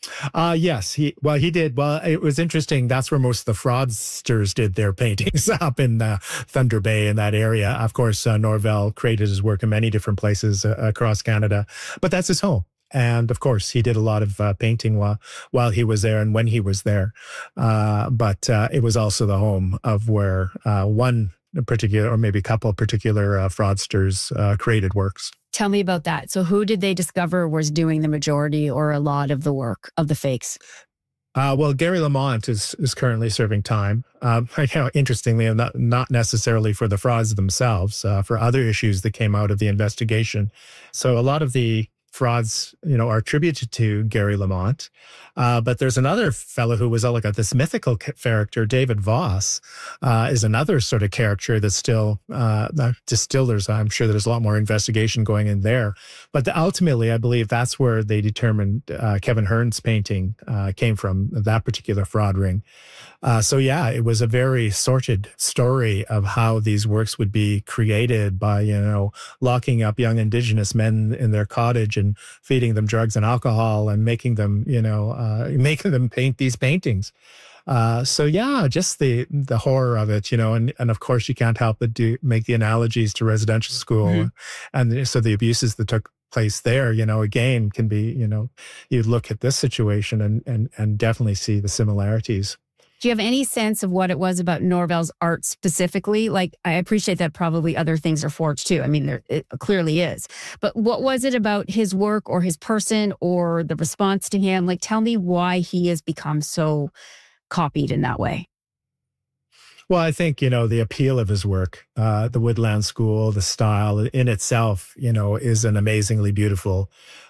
Yes, he did. Well, it was interesting. That's where most of the fraudsters did their paintings up in Thunder Bay in that area. Of course, Norvell created his work in many different places across Canada, but that's his home. And of course, he did a lot of painting while he was there and when he was there. But it was also the home of where one particular, or maybe a couple of particular fraudsters created works. Tell me about that. So who did they discover was doing the majority or a lot of the work of the fakes? Well, Gary Lamont is currently serving time. Interestingly, not necessarily for the frauds themselves, for other issues that came out of the investigation. So a lot of the frauds, are attributed to Gary Lamont. But there's another fellow who was like this mythical character, David Voss, is another sort of character that's still there's, I'm sure there's a lot more investigation going in there. But ultimately, I believe that's where they determined Kevin Hearn's painting came from, that particular fraud ring. So yeah, it was a very sorted story of how these works would be created by, locking up young Indigenous men in their cottage and feeding them drugs and alcohol and making them, making them paint these paintings. So yeah, just the horror of it, and of course you can't help but make the analogies to residential school. Mm-hmm. And so the abuses that took place there, again, can be, you look at this situation and definitely see the similarities. Do you have any sense of what it was about Norvell's art specifically? Like, I appreciate that probably other things are forged too. I mean, it clearly is. But what was it about his work or his person or the response to him? Like, tell me why he has become so copied in that way. Well, I think, the appeal of his work, the Woodland School, the style in itself, is an amazingly beautiful,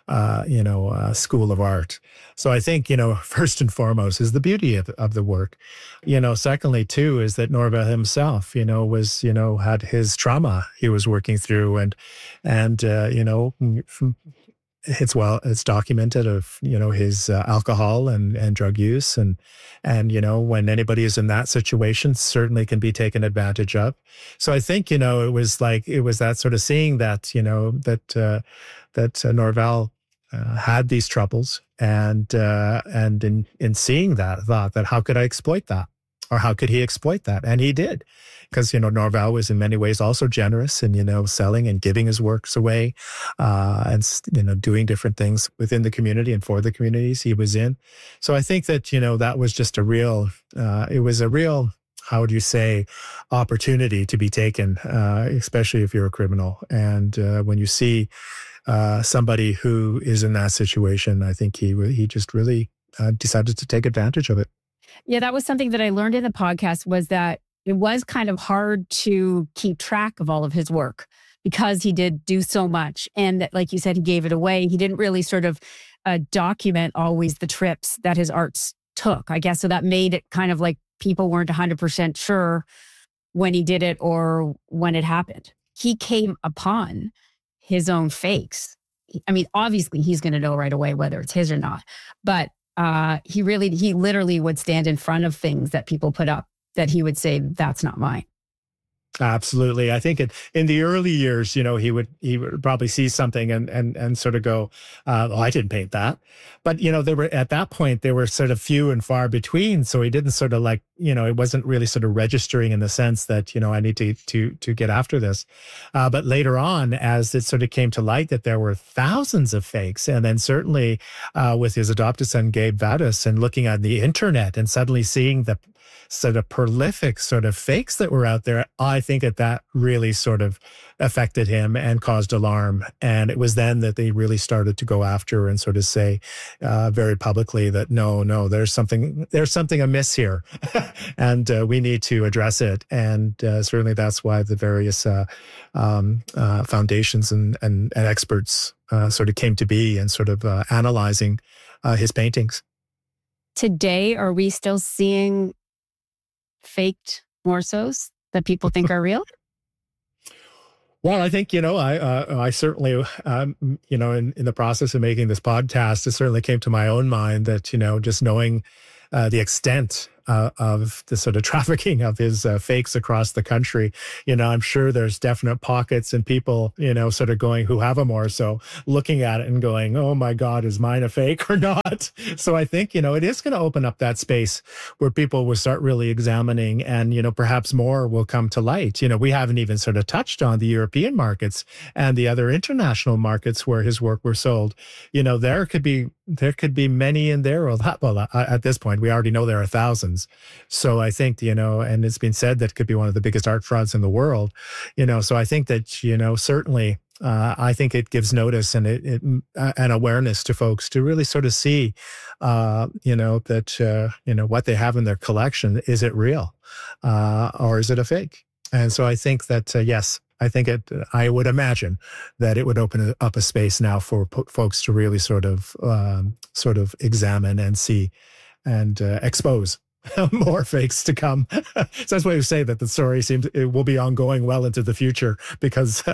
school of art. So I think, first and foremost is the beauty of the work. Secondly, too, is that Norvell himself, was, had his trauma he was working through and it's documented of, his alcohol and drug use. And, when anybody is in that situation, certainly can be taken advantage of. So I think, it was that sort of seeing that, that Norvell had these troubles and in seeing that, thought that how could I exploit that? Or how could he exploit that? And he did. Because, Norvell was in many ways also generous in, selling and giving his works away and, doing different things within the community and for the communities he was in. So I think that, that was just it was a real, how would you say, opportunity to be taken, especially if you're a criminal. And when you see somebody who is in that situation, I think he just really decided to take advantage of it. Yeah, that was something that I learned in the podcast, was that it was kind of hard to keep track of all of his work because he did do so much. And that, like you said, he gave it away. He didn't really sort of document always the trips that his arts took, I guess. So that made it kind of like people weren't 100% sure when he did it or when it happened. He came upon his own fakes. I mean, obviously he's going to know right away whether it's his or not, but he literally would stand in front of things that people put up that he would say, that's not mine. Absolutely. I think in the early years, he would probably see something and sort of go, I didn't paint that. But, they were at that point, they were sort of few and far between. So he didn't sort of it wasn't really sort of registering in the sense that, I need to get after this. But later on, as it sort of came to light that there were thousands of fakes, and then certainly with his adopted son, Gabe Vadas, and looking at the internet and suddenly seeing the sort of prolific sort of fakes that were out there, I think that really sort of affected him and caused alarm. And it was then that they really started to go after and sort of say very publicly that no, there's something amiss here, and we need to address it. And certainly that's why the various foundations and experts sort of came to be and sort of analyzing his paintings. Today, are we still seeing faked morsos that people think are real? Well, I think, I certainly, in the process of making this podcast, it certainly came to my own mind that, just knowing the extent of the sort of trafficking of his fakes across the country. I'm sure there's definite pockets and people, sort of going who have them or so looking at it and going, oh my God, is mine a fake or not? So I think, it is going to open up that space where people will start really examining and, perhaps more will come to light. We haven't even sort of touched on the European markets and the other international markets where his work were sold. There could be many in there. Well, at this point, we already know there are thousands. So I think, and it's been said that could be one of the biggest art frauds in the world, so I think that, certainly, I think it gives notice and an awareness to folks to really sort of see, that, what they have in their collection, is it real or is it a fake? And so I think that, yes, I would imagine that it would open up a space now for folks to really sort of examine and see and expose more fakes to come. So that's why we say that the story it will be ongoing well into the future because,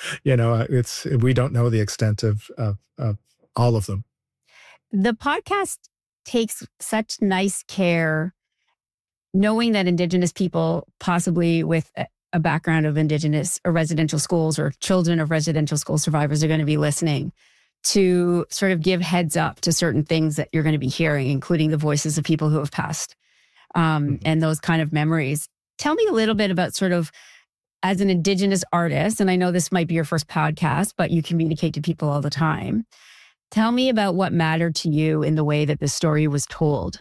we don't know the extent of all of them. The podcast takes such nice care knowing that Indigenous people, possibly with a background of Indigenous or residential schools or children of residential school survivors, are going to be listening, to sort of give heads up to certain things that you're going to be hearing, including the voices of people who have passed and those kind of memories. Tell me a little bit about sort of, as an Indigenous artist, and I know this might be your first podcast, but you communicate to people all the time. Tell me about what mattered to you in the way that this story was told.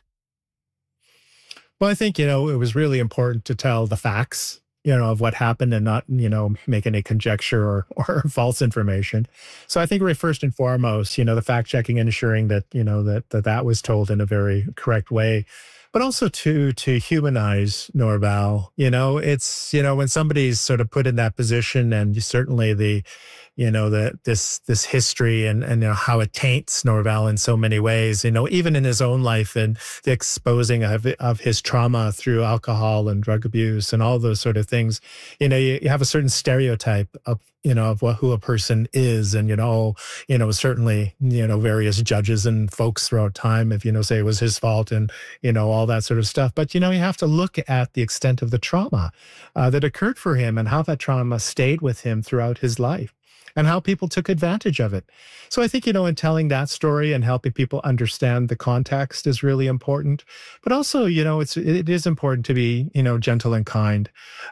Well, I think, it was really important to tell the facts, of what happened and not, make any conjecture or false information. So I think first and foremost, the fact checking and ensuring that, that was told in a very correct way, but also to humanize Norval. It's, when somebody's sort of put in that position, and certainly this history and how it taints Norval in so many ways, even in his own life and the exposing of his trauma through alcohol and drug abuse and all those sort of things. You have a certain stereotype of who a person is, and certainly various judges and folks throughout time, if say it was his fault and all that sort of stuff. But you have to look at the extent of the trauma that occurred for him and how that trauma stayed with him throughout his life, and how people took advantage of it. So I think, in telling that story and helping people understand the context is really important. But also, it is important to be, gentle and kind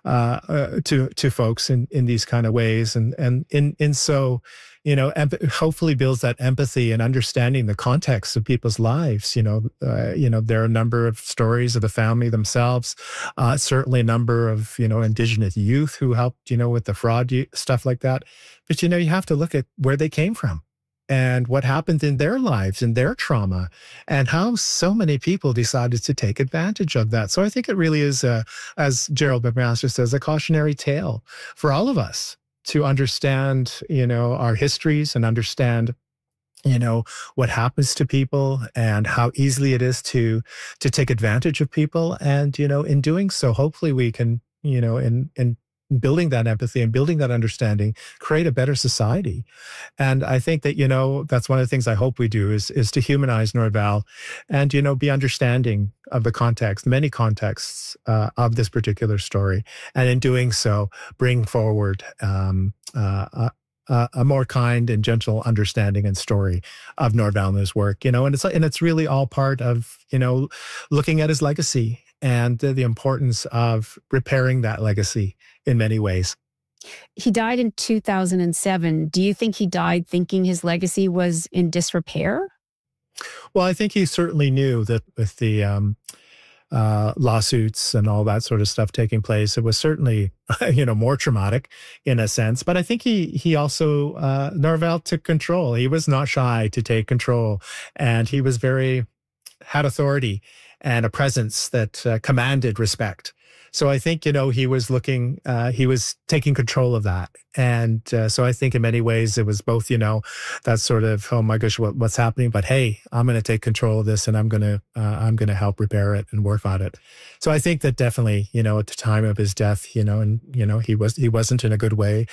to folks in these kind of ways. And so, hopefully builds that empathy and understanding the context of people's lives. There are a number of stories of the family themselves, certainly a number of, Indigenous youth who helped, with the fraud stuff like that. But, you have to look at where they came from and what happened in their lives and their trauma and how so many people decided to take advantage of that. So I think it really is, as Gerald McMaster says, a cautionary tale for all of us to understand, our histories and understand, what happens to people and how easily it is to take advantage of people. And, in doing so, hopefully we can, in building that empathy and building that understanding, create a better society. And I think that, that's one of the things I hope we do is to humanize Norval and, be understanding of the context, many contexts of this particular story. And in doing so, bring forward a more kind and gentle understanding and story of Norval and his work, and it's really all part of, looking at his legacy and the importance of repairing that legacy in many ways. He died in 2007. Do you think he died thinking his legacy was in disrepair? Well, I think he certainly knew that with the lawsuits and all that sort of stuff taking place, it was certainly, more traumatic in a sense. But I think he also, Norval took control. He was not shy to take control, and he was had authority and a presence that commanded respect. So I think, he was he was taking control of that. And so I think in many ways it was both, that sort of, oh my gosh, what's happening? But hey, I'm going to take control of this and I'm going to help repair it and work on it. So I think that definitely, at the time of his death, he wasn't in a good way,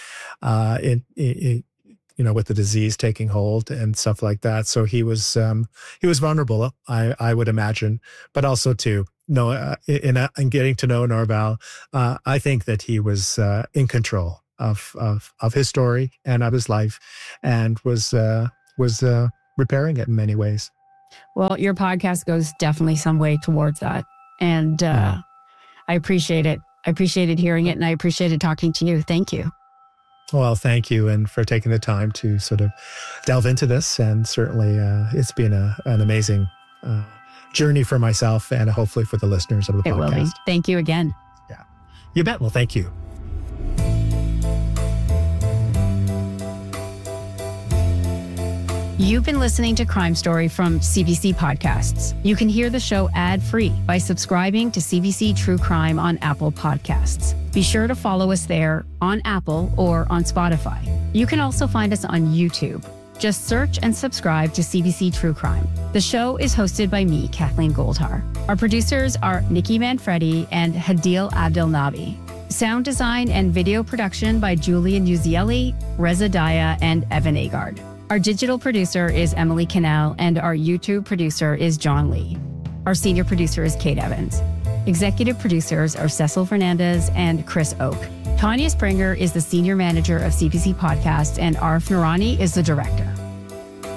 with the disease taking hold and stuff like that. So he was vulnerable, I would imagine, but also too, in getting to know Norval, I think that he was in control of his story and of his life, and was repairing it in many ways. Well, your podcast goes definitely some way towards that, and I appreciate it. I appreciated hearing it, and I appreciated talking to you. Thank you. Well, thank you, and for taking the time to sort of delve into this. And certainly, it's been an amazing journey for myself, and hopefully for the listeners of the podcast. It will be. Thank you again. Yeah, you bet. Well, thank you. You've been listening to Crime Story from CBC Podcasts. You can hear the show ad-free by subscribing to CBC True Crime on Apple Podcasts. Be sure to follow us there on Apple or on Spotify. You can also find us on YouTube. Just search and subscribe to CBC True Crime. The show is hosted by me, Kathleen Goldhar. Our producers are Nikki Manfredi and Hadil Abdelnabi. Sound design and video production by Julian Uzieli, Reza Daya, and Evan Agard. Our digital producer is Emily Cannell, and our YouTube producer is John Lee. Our senior producer is Kate Evans. Executive producers are Cecil Fernandez and Chris Oak. Tanya Springer is the senior manager of CBC Podcasts, and Arif Noorani is the director.